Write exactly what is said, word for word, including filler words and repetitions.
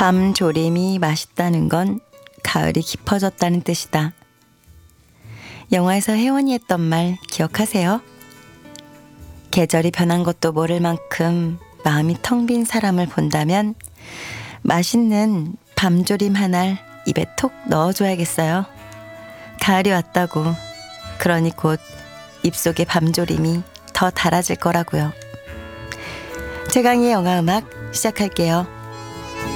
밤조림이 맛있다는 건 가을이 깊어졌다는 뜻이다. 영화에서 혜원이 했던 말 기억하세요? 계절이 변한 것도 모를 만큼 마음이 텅 빈 사람을 본다면 맛있는 밤조림 하나를 입에 톡 넣어줘야겠어요. 가을이 왔다고. 그러니 곧 입속의 밤조림이 더 달아질 거라고요. 최강의 영화음악 시작할게요.